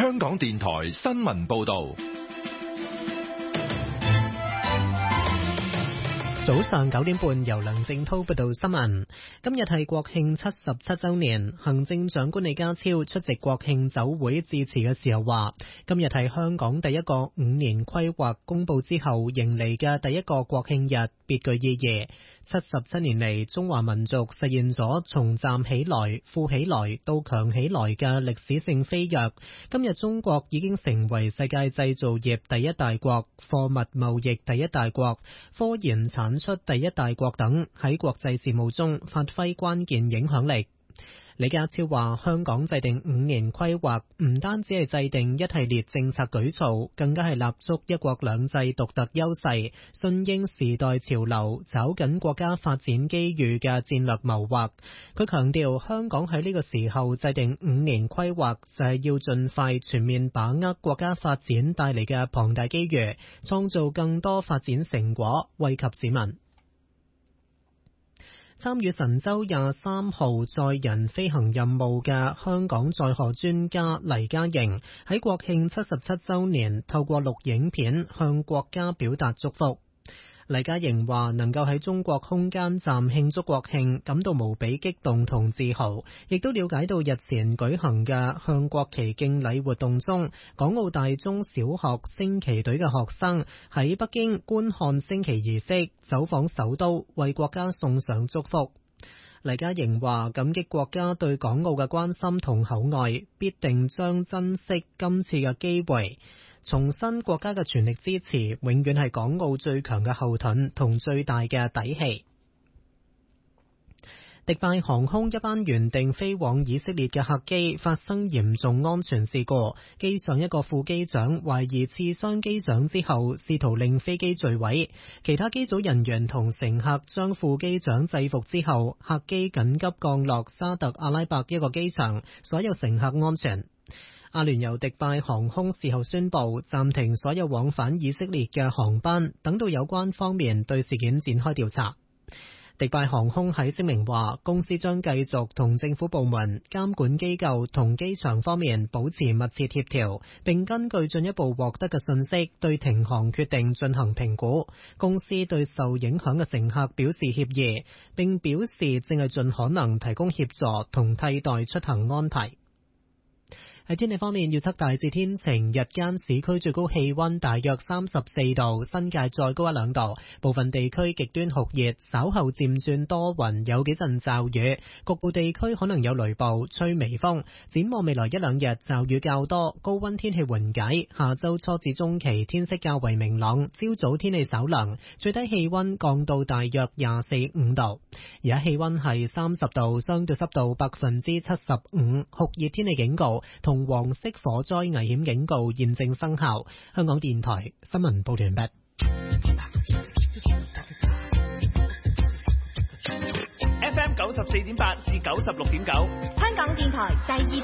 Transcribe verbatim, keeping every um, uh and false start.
香港電台新聞報道。 早上九點半，由梁正濤報道新聞。今日係國慶七十七週年，行政長官李家超出席國慶酒會致辭嘅時候話，今日係香港第一個五年規劃公佈之後迎嚟嘅第一個國慶日，別具意義。七十七年嚟，中華民族實現咗從站起來、富起來到強起來嘅歷史性飛躍。今日中國已經成為世界製造業第一大國、貨物貿易第一大國、科研產出第一大國等，喺國際事務中發揮關鍵影響力。李家超話，香港制定五年規劃，唔單止係制定一系列政策舉措，更加係立足一國兩制獨特優勢，順應時代潮流，抓緊國家發展機遇嘅戰略謀劃。佢強調，香港喺呢個時候制定五年規劃，就係要盡快全面把握國家發展帶嚟嘅龐大機遇，創造更多發展成果，惠及市民。參與神舟廿三號載人飛行任務嘅香港載荷專家黎嘉瑩喺國慶七十七週年透過錄影片向國家表達祝福。黎嘉瑩話，能夠喺中國空間站慶祝國慶，感到無比激動同自豪，亦都了解到日前舉行嘅向國旗敬禮活動中，港澳大中小學升旗隊嘅學生喺北京觀看升旗儀式，走訪首都，為國家送上祝福。黎嘉瑩話，感激國家對港澳嘅關心同厚愛，必定將珍惜今次嘅機會。重申國家嘅全力支持，永遠係港澳最強嘅後盾同最大嘅底氣。迪拜航空一班原定飛往以色列嘅客機發生嚴重安全事故，機上一個副機長懷疑刺傷機長之後，試圖令飛機墜毀。其他機組人員同乘客將副機長制服之後，客機緊急降落沙特阿拉伯一個機場，所有乘客安全。阿聯酋迪拜航空事後宣布暫停所有往返以色列嘅航班，等到有關方面對事件展開調查。迪拜航空喺聲明話，公司將繼續同政府部門、監管機構同機場方面保持密切協調，並根據進一步獲得嘅信息對停航決定進行評估。公司對受影響嘅乘客表示歉意，並表示正係盡可能提供協助同替代出行安排。喺天氣方面，預測大致天晴，日間市區最高氣溫大約三十四度，新界再高一兩度，部分地區極端酷熱，稍後漸轉多雲，有幾陣驟雨，局部地區可能有雷暴，吹微風。展望未來一兩日驟雨較多，高溫天氣緩解，下周初至中期天色較為明朗，朝早天氣稍涼，最低氣溫降到大約廿四五度。而家氣溫係三十度，相對濕度百分之七十五，酷熱天氣警告同黃色火災危險警告現正生效。香港電台新聞報道完畢。 F M 九十四點八至九十六點九， 香港電台第二